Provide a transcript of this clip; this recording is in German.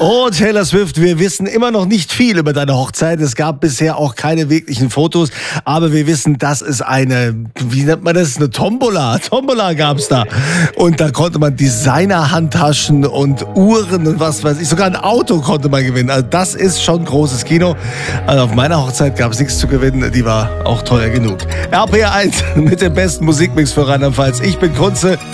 Oh, Taylor Swift, wir wissen immer noch nicht viel über deine Hochzeit. Es gab bisher auch keine wirklichen Fotos, aber wir wissen, dass es eine, wie nennt man das, eine Tombola. Tombola gab's da. Und da konnte man Designer-Handtaschen und Uhren und was weiß ich, sogar ein Auto konnte man gewinnen. Also das ist schon großes Kino. Also auf meiner Hochzeit gab es nichts zu gewinnen, die war auch teuer genug. RPR 1 mit dem besten Musikmix für Rheinland-Pfalz. Ich bin Kunze.